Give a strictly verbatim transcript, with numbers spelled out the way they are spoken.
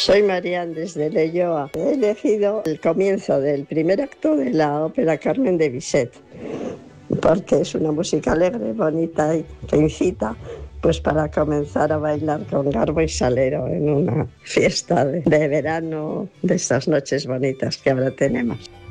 Soy Marian desde Leioa. He elegido el comienzo del primer acto de la ópera Carmen de Bizet, porque es una música alegre, bonita y que incita pues para comenzar a bailar con garbo y salero en una fiesta de, de verano, de estas noches bonitas que ahora tenemos.